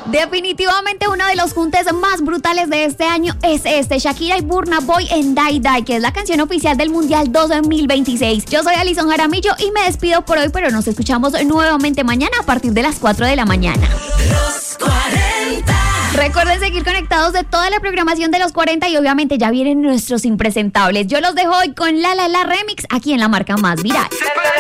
Definitivamente uno de los juntes más brutales de este año es Shakira y Burna Boy en Die Die, que es la canción oficial del Mundial 2026. Yo soy Alison Jaramillo y me despido por hoy, pero nos escuchamos nuevamente mañana a partir de las 4 de la mañana. Los 40. Recuerden seguir conectados de toda la programación de los 40 y obviamente ya vienen nuestros impresentables. Yo los dejo hoy con La Remix aquí en la marca más viral.